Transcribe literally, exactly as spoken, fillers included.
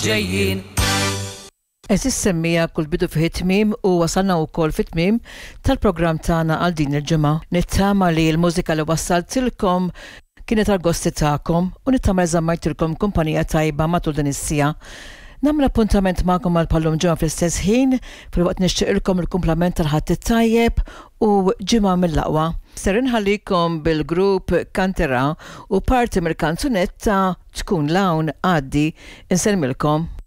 ġejjin. Eżis semmija kull bidu fi tmiem u wasalna wkoll fi tmiem tal-programm tagħna għal din il-ġimgħa. Nittama li l-mużika li wassaltilkom kienet għal-gosti tagħkom u nittama żammajtilkom kumpanija tajba matul din is-sija. Namla appuntament magħkom għal pallum ġimgħa fl-istess ħin, fil-waqt nixtieqilkom il-kumplament tal-ħadd it-tajjeb u ġimgħa mill-aqwa. Ser inħallikom bil-grupp Kantera u parti mill-kanzunetta tkun lawn għaddi insellmilkom.